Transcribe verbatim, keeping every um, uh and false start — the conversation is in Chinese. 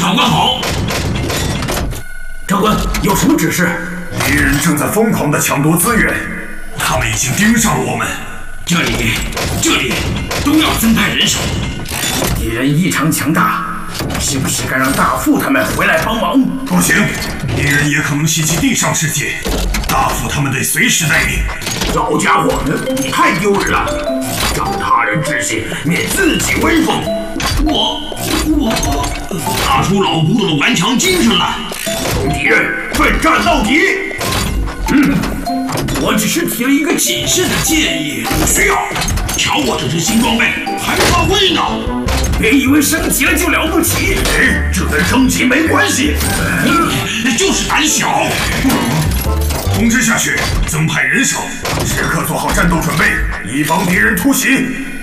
长官好。长官，有什么指示？ 敌人正在疯狂地抢夺资源，他们已经盯上了我们。 这里，这里都要增派人手。敌人异常强大，是不是该让大副他们回来帮忙？ 不行，敌人也可能袭击地上世界，大副他们得随时待命。 老家伙，你太丢人了！长他人志气，灭自己威风。我我打出老古董的顽强精神来，同敌人奋战到底。嗯，我只是提了一个谨慎的建议，不需要。瞧我这身新装备，还没发挥呢。别以为升级了就了不起，这跟升级没关系。嗯，就是胆小。 通知下去，增派人手，时刻做好战斗准备，以防敌人突袭。